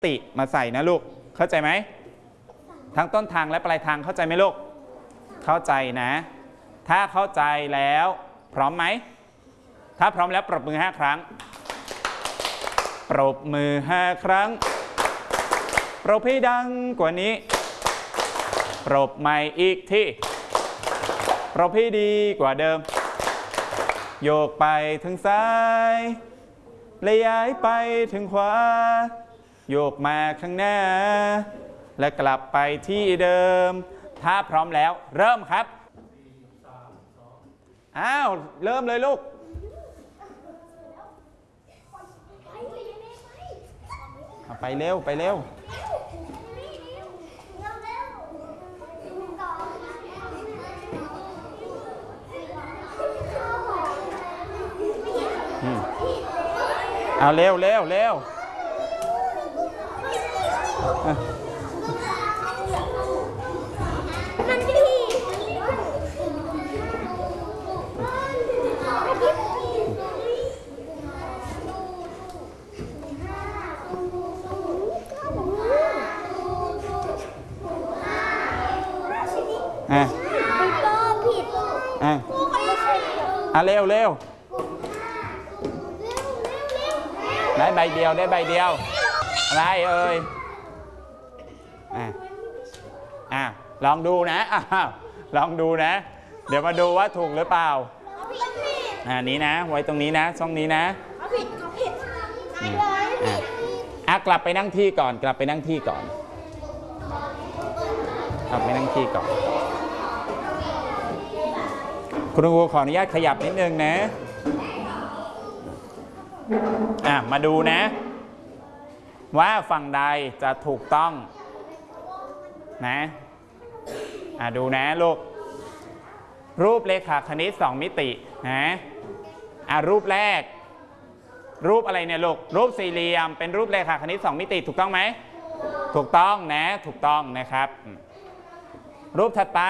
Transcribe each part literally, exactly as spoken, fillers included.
ติมาใส่นะลูกเข้าใจไหมทั้งต้นทางและปลายทางเข้าใจไหมลูกเข้าใจนะถ้าเข้าใจแล้วพร้อมไหมถ้าพร้อมแล้วปรบมือห้าครั้งปรบมือห้าครั้งปรบให้ดังกว่านี้ปรบใหม่อีกทีปรบให้ดีกว่าเดิมโยกไปทางซ้ายและย้ายไปทางขวาโยกมาข้างหน้าและกลับไปที่เดิมถ้าพร้อมแล้วเริ่มครับอ้าวเริ่มเลยลูกไปเร็วไปเร็วเอาเร็วเร็วเร็วอ่ะอ่ะอ่ะเร็วเร็วได้ใบเดียวได้ใบเดียวอะไรเอ่ยอ่ะอ่ะลองดูนะอ้าวลองดูนะเดี๋ยวมาดูว่าถูกหรือเปล่าอ่านี้นะไว้ตรงนี้นะช่องนี้นะอ่ะกลับไปนั่งที่ก่อนกลับไปนั่งที่ก่อนกลับไปนั่งที่ก่อนคุณครูขออนุญาตขยับนิดนึงนะอ่ะมาดูนะว่าฝั่งใดจะถูกต้องนะอ่ะดูนะลูกรูปเลขาคณิตสองมิตินะอ่ะรูปแรกรูปอะไรเนี่ยลูกรูปสี่เหลี่ยมเป็นรูปเลขาคณิตสองมิติถูกต้องไหมถูกต้องนะถูกต้องนะครับรูปถัดไป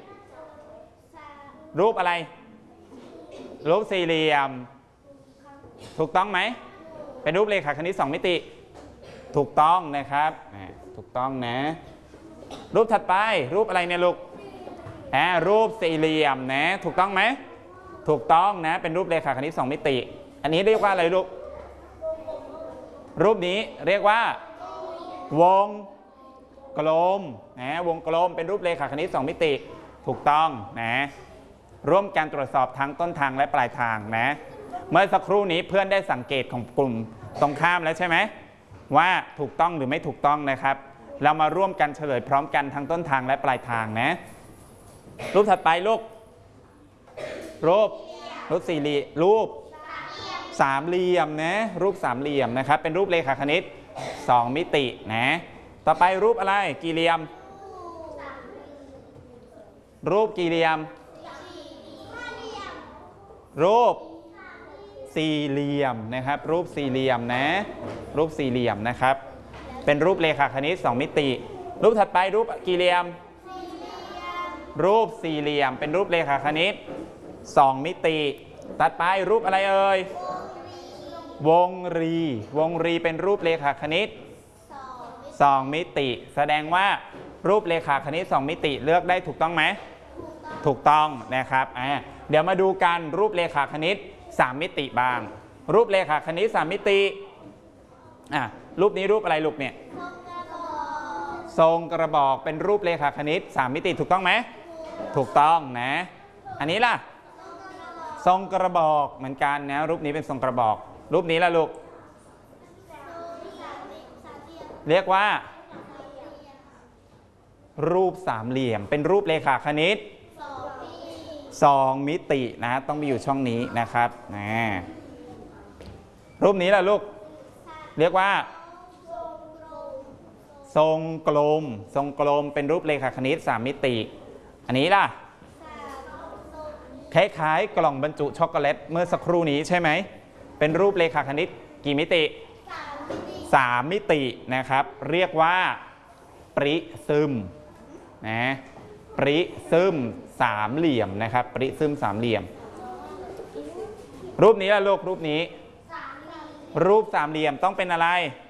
รูปอะไรรูปสี่เหลี่ยมถูกต้องไหมเป็นรูปเลขาคณิตสองมิติถูกต้องนะครับถูกต้องนะรูปถัดไปรูปอะไรเนี่ยลูกอ่ารูปสี่เหลี่ยมนะถูกต้องไหมถูกต้องนะเป็นรูปเลขาคณิตสองมิติอันนี้เรียกว่าอะไรลูกรูปนี้เรียกว่าวงกลมนะวงกลมเป็นรูปเลขาคณิตสองมิติถูกต้องนะร่วมกันตรวจสอบทั้งต้นทางและปลายทางนะเมื่อสักครู่นี้เพื่อนได้สังเกตของกลุ่มตรงข้ามแล้วใช่ไหมว่าถูกต้องหรือไม่ถูกต้องนะครับเรามาร่วมกันเฉลยพร้อมกันทั้งต้นทางและปลายทางนะรูปถัดไปลูกรูปรูปสี่เหลี่ยมรูปสามเหลี่ยมนะรูปสามเหลี่ยมนะครับเป็นรูปเลขาคณิตสองมิตินะต่อไปรูปอะไรกี่เหลี่ยมรูปกี่เหลี่ยมรูปสี่เหลี่ยมนะครับรูปสี่เหลี่ยมนะรูปสี่เหลี่ยมนะครับเป็นรูปเลขาคณิตสองมิติรูปถัดไปรูปกี่เหลี่ยมรูปสี่เหลี่ยมเป็นรูปเลขาคณิตสองมิติถัดไปรูปอะไรเอ่ยวงรีวงรีเป็นรูปเลขาคณิตสองมิติแสดงว่ารูปเลขาคณิตสองมิติเลือกได้ถูกต้องไหมถูกต้องนะครับอ่าเดี๋ยวมาดูกันรูปเลขาคณิตสามมิติบ้างรูปเลขาคณิตสามมิติอ่ะรูปนี้รูปอะไรลูกเนี่ยทรงกระบอกเป็นรูปเลขาคณิตสามมิติถูกต้องไหมถูกต้องนะอันนี้ล่ะทรงกระบอกเหมือนกันนะรูปนี้เป็นทรงกระบอกรูปนี้ล่ะลูกเรียกว่ารูปสามเหลี่ยมเป็นรูปเลขาคณิตสองมิตินะต้องมีอยู่ช่องนี้นะครับนะรูปนี้ล่ะลูกเรียกว่าทรงกลมทรงกลมเป็นรูปเลขาคณิตสามมิติอันนี้ล่ะคล้ายๆกล่องบรรจุช็อกโกแลตเมื่อสักครู่นี้ใช่ไหมเป็นรูปเลขาคณิตกี่มิติสามมิตินะครับเรียกว่าปริซึมนะปริซึมสามเหลี่ยมนะครับปริซึมสามเหลี่ยมรูปนี้ล่ะลูกรูปนี้ รูปสามเหลี่ยมต้องเป็นอะไร